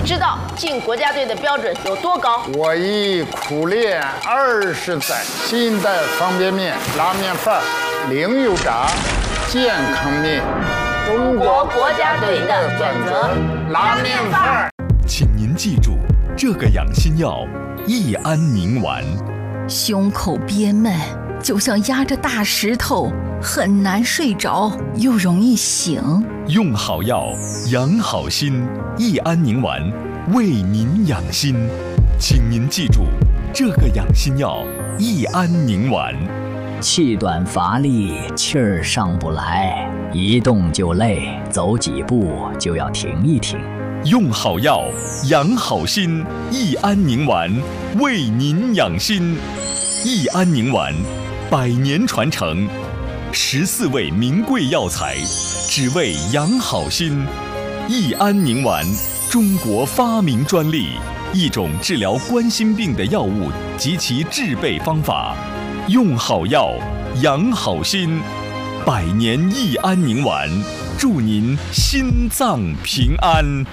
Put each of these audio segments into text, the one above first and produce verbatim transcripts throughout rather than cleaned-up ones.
知道进国家队的标准有多高？ 我已苦练二十载，新的方便面、拉面饭、零油炸、健康面，中国国家队的选择拉面饭。 请您记住这个养心药——益安宁丸。 胸口憋闷，就像压着大石头，很难睡着，又容易醒。 用好药，养好心。益安宁丸为您养心，请您记住这个养心药——益安宁丸。 气短乏力，气儿上不来，一动就累，走几步就要停一停。 用好药，养好心。益安宁丸为您养心。益安宁丸，百年传承，十四味名贵药材，只为养好心。益安宁丸，中国发明专利，一种治疗冠心病的药物及其制备方法。用好药，养好心。百年益安宁丸，祝您心脏平安。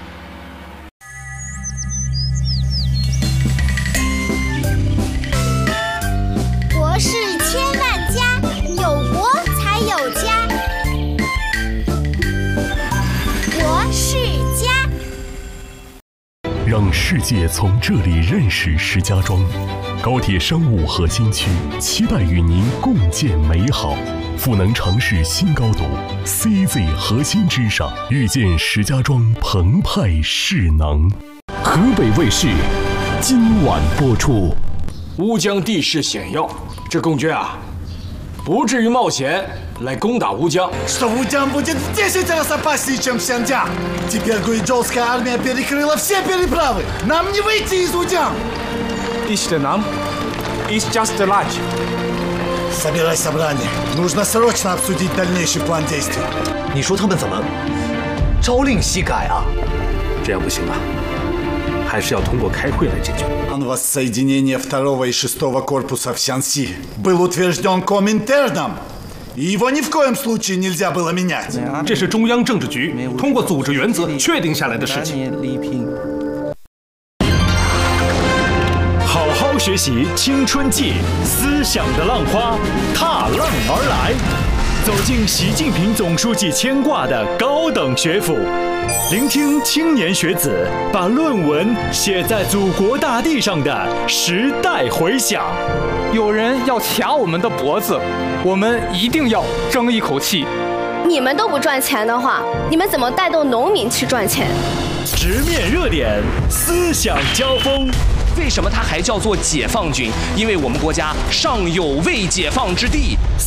国事千万家，有国才有家。国事家， 让世界从这里认识石家庄。高铁商务核心区，期待与您共建美好。赋能城市新高度 ，C Z 核心之上，遇见石家庄澎湃势能。 河北卫视今晚播出。 乌江地势险要，这共军啊，不至于冒险来攻打乌江。 Что Удян будет в десять раз опаснее, чем Сянджа. Теперь гуйджоуская армия перекрыла все переправы. Нам не выйти из Удян. Ist нам, ist just large. Собирай собрание. Нужно срочно обсудить дальнейший план действий. 你说他们怎么朝令夕改啊？ 这样不行啊，还是要通过开会来解决。 План воссоединения второго и шестого корпуса в Сянси был утвержден Коминтерном, и его ни в коем случае нельзя было менять. 这是中央政治局通过组织原则确定下来的事情。 好好学习青春季，思想的浪花踏浪而来，走进习近平总书记牵挂的高等学府，聆听青年学子把论文写在祖国大地上的时代回响。 有人要卡我们的脖子，我们一定要争一口气。 你们都不赚钱的话，你们怎么带动农民去赚钱？ 直面热点，思想交锋。 为什么它还叫做解放军？因为我们国家尚有未解放之地。